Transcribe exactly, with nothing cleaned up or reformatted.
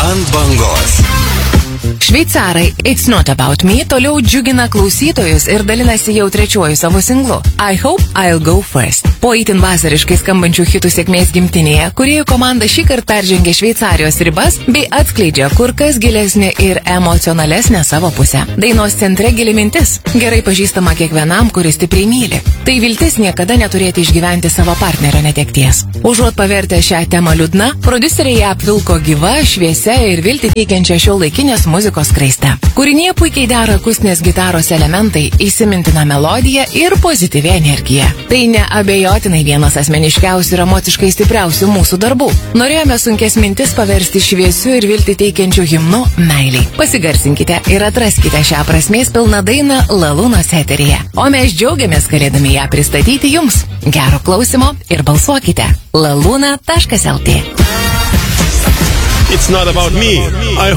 Ant bangos. Šveicarai It's Not About Me toliau džiugina klausytojus ir dalinasi jau trečiuoju savo singlu I Hope I'll Go First. Po itin vasariškai skambančių hitų sėkmės gimtinėje, kūrėjų komanda šį kartą peržengė Šveicarijos ribas bei atskleidžia kur kas gilesnę ir emocionalesnę savo pusę. Dainos centre gili mintis, gerai pažįstama kiekvienam, kuris stipriai myli. Tai viltis niekada neturėti išgyventi savo partnerio netekties. Užuot pavertę šią temą liūdna, prodiuseriai ją apvilko gyva, šviesia ir viltį teikiančia šiuolaikinės muzikos skraiste. Kūrinyje puikiai dera akustinės gitaros elementai, įsimintina melodija ir pozityvi energija. Tai neabejotinai vienas asmeniškiausių ir emociškai stipriausių mūsų darbų. Norėjome sunkes mintis paversti šviesiu ir viltį teikiančiu himnu meiliai. Pasigarsinkite ir atraskite šią prasmės pilną dainą Lalūnos eteryje. O mes džiaugiamės galėdami ją pristatyti jums. Gero klausimo ir balsuokite. laluna taškas lt. It's not about me. I